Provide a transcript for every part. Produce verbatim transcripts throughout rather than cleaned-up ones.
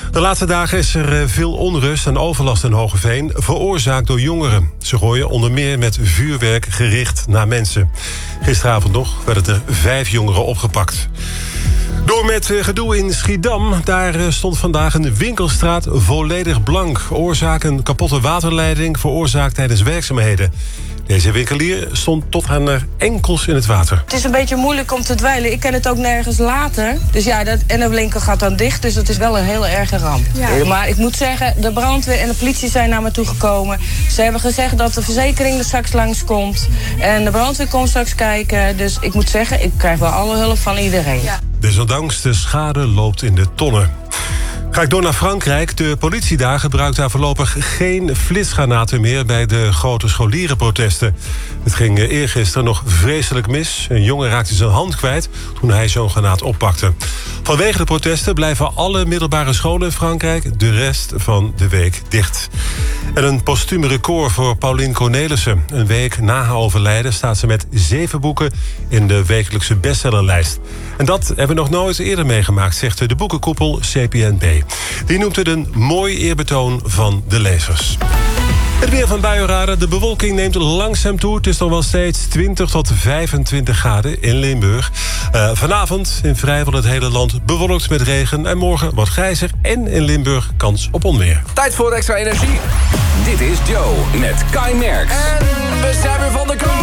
De laatste dagen is er veel onrust en overlast in Hoogeveen, veroorzaakt door jongeren. Ze gooien onder meer met vuurwerk gericht naar mensen. Gisteravond nog werden er vijf jongeren opgepakt. Door met gedoe in Schiedam. Daar stond vandaag een winkelstraat volledig blank. Oorzaak een kapotte waterleiding, veroorzaakt tijdens werkzaamheden. Deze winkelier stond tot aan haar enkels in het water. Het is een beetje moeilijk om te dweilen. Ik kan het ook nergens laten. Dus ja, dat, en de winkel gaat dan dicht. Dus dat is wel een heel erge ramp. Ja. Maar ik moet zeggen, de brandweer en de politie zijn naar me toegekomen. Ze hebben gezegd dat de verzekering er straks langskomt. En de brandweer komt straks kijken. Dus ik moet zeggen, ik krijg wel alle hulp van iedereen. Ja. Desondanks de schade loopt in de tonnen. Ga ik door naar Frankrijk. De politie daar gebruikt daar voorlopig geen flitsgranaten meer bij de grote scholierenprotesten. Het ging eergisteren nog vreselijk mis. Een jongen raakte zijn hand kwijt toen hij zo'n granaat oppakte. Vanwege de protesten blijven alle middelbare scholen in Frankrijk de rest van de week dicht. En een postuum record voor Pauline Cornelissen. Een week na haar overlijden staat ze met zeven boeken in de wekelijkse bestsellerlijst. En dat hebben we nog nooit eerder meegemaakt, zegt de boekenkoepel C P N B. Die noemt het een mooi eerbetoon van de lezers. Het weer van Buienradar. De bewolking neemt langzaam toe. Het is nog wel steeds twintig tot vijfentwintig graden in Limburg. Uh, vanavond in vrijwel het hele land bewolkt met regen. En morgen wat grijzer en in Limburg kans op onweer. Tijd voor extra energie. Dit is Joe met Kai Merks. En we zijn weer van de kant.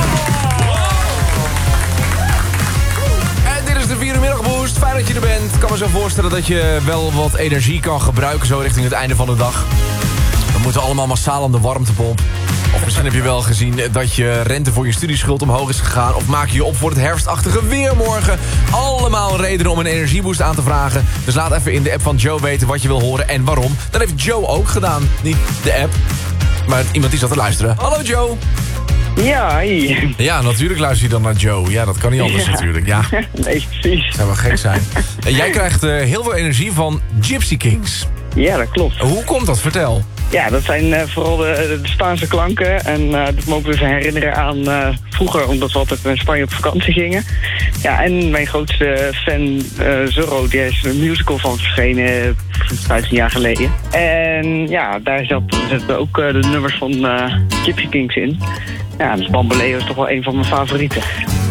En dit is de vierde middagboost. Fijn dat je er bent. Ik kan me zo voorstellen dat je wel wat energie kan gebruiken zo richting het einde van de dag. We moeten allemaal massaal aan de warmtepomp. Of misschien heb je wel gezien dat je rente voor je studieschuld omhoog is gegaan. Of maak je je op voor het herfstachtige weer morgen. Allemaal redenen om een energieboost aan te vragen. Dus laat even in de app van Joe weten wat je wil horen en waarom. Dat heeft Joe ook gedaan. Niet de app, maar iemand die zat te luisteren. Hallo Joe. Ja, hi. Ja, natuurlijk luister je dan naar Joe. Ja, dat kan niet anders ja. natuurlijk. Ja. Nee, precies. Dat zou wel gek zijn. En jij krijgt uh, heel veel energie van Gypsy Kings. Ja, dat klopt. Hoe komt dat? Vertel. Ja, dat zijn uh, vooral de, de Spaanse klanken. En uh, dat me ook even herinneren aan uh, vroeger, omdat we altijd in Spanje op vakantie gingen. Ja, en mijn grootste fan, uh, Zorro, die is een musical van verschenen vijftien jaar geleden. En ja, daar zat, zitten ook uh, de nummers van uh, Gypsy Kings in. Ja, dus Bamboleo is toch wel een van mijn favorieten.